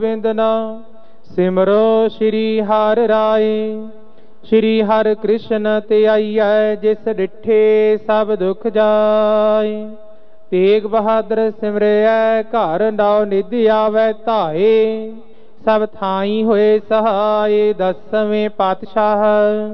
गोविंदना सिमरो श्री हर राय। श्री हर कृष्ण ते आइयै जिस डिठे सब दुख जाय। तेग बहादुर सिमरियै घर नाउ निधि आवे धाए। सब थाई होए सहाय 10वें पातशाह।